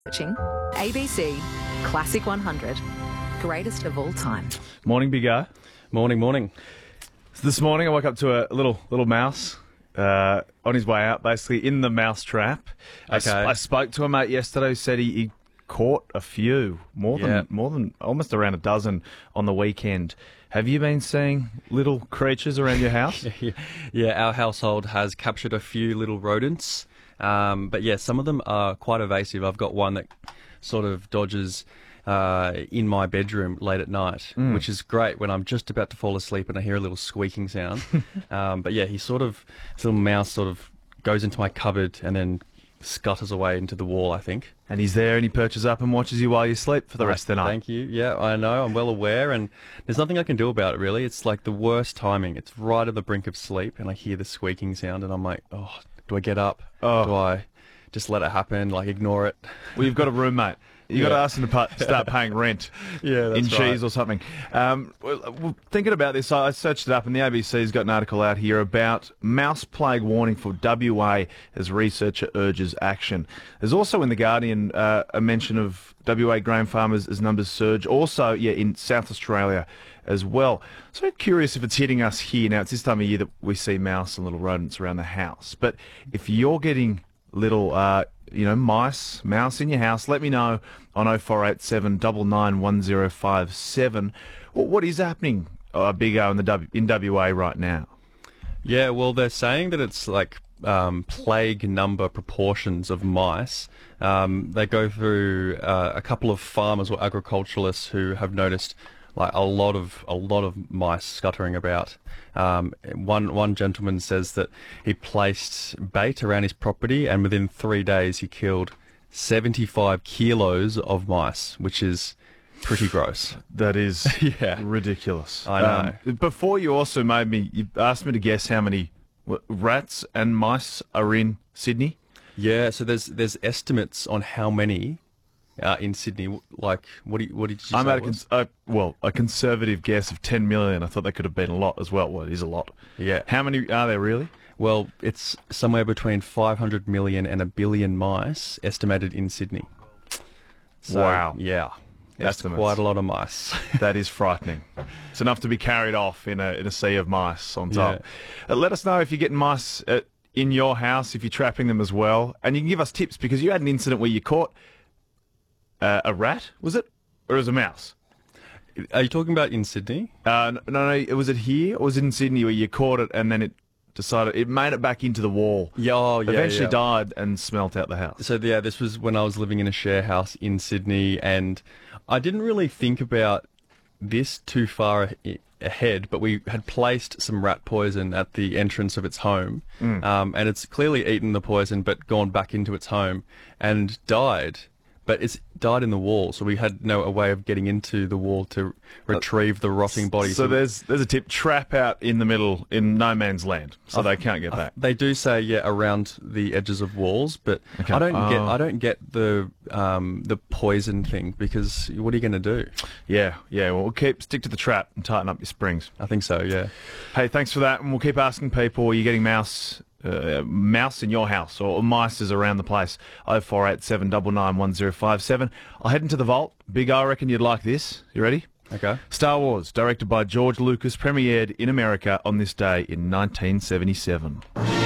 Watching ABC Classic 100, greatest of all time. Morning, Big O. Morning. So this morning I woke up to a little mouse on his way out, basically in the mouse trap. Okay. I spoke to a mate yesterday who said he caught a few, more than almost around a dozen on the weekend. Have you been seeing little creatures around your house? Yeah, our household has captured a few little rodents. But yeah, some of them are quite evasive. I've got one that sort of dodges in my bedroom late at night, which is great when I'm just about to fall asleep and I hear a little squeaking sound. But yeah, this little mouse sort of goes into my cupboard and then scutters away into the wall, I think. And he's there and he perches up and watches you while you sleep for the rest of the night. Thank you. Yeah, I know. I'm well aware, and there's nothing I can do about it, really. It's like the worst timing. It's right at the brink of sleep, and I hear the squeaking sound, and I'm like, oh, do I get up? Oh. Do I just let it happen, like ignore it? Well, you've got a roommate. You've got to ask him to start paying rent in cheese or something. Well, thinking about this, I searched it up, and the ABC's got an article out here about mouse plague warning for WA as researcher urges action. There's also in The Guardian a mention of WA grain farmers as numbers surge. Also, in South Australia as well. So I'm curious if it's hitting us here. Now, it's this time of year that we see mouse and little rodents around the house. But if you're getting little mouse in your house, let me know on 0487 991057. What is happening, Big O, in WA right now? Yeah, well, they're saying that it's like plague number proportions of mice. They go through a couple of farmers or agriculturalists who have noticed like a lot of mice scuttering about. One gentleman says that he placed bait around his property, and within 3 days he killed 75 kilos of mice, which is pretty gross. That is Yeah. ridiculous. I know. Before you asked me to guess how many rats and mice are in Sydney. Yeah, so there's estimates on how many in Sydney. Like, what did you say? I'm at a conservative guess of 10 million. I thought that could have been a lot as well. Well, it is a lot. Yeah. How many are there really? Well, it's somewhere between 500 million and 1 billion mice estimated in Sydney. So, Wow. Yeah. That's Estimates. quite a lot of mice. That is frightening. It's enough to be carried off in a sea of mice on top. Let us know if you're getting mice in your house, if you're trapping them as well. And you can give us tips, because you had an incident where you caught a rat, was it? Or was it a mouse? Are you talking about in Sydney? No, was it here or was it in Sydney where you caught it and then it made it back into the wall? Eventually died and smelt out the house. So yeah, this was when I was living in a share house in Sydney, and I didn't really think about this too far ahead, but we had placed some rat poison at the entrance of its home, and it's clearly eaten the poison but gone back into its home and died. But it's died in the wall, so we had no way of getting into the wall to retrieve the rotting body. So there's a tip: trap out in the middle in no man's land, so they can't get back. They do say around the edges of walls, but Okay. I don't get the poison thing, because what are you going to do? Yeah. Well, stick to the trap and tighten up your springs. I think so. Yeah. Hey, thanks for that, and we'll keep asking people: are you getting mouse in your house or mice around the place? 0487 991057. I'll head into the vault. Big O, I reckon you'd like this. You ready? Okay. Star Wars, directed by George Lucas, premiered in America on this day in 1977.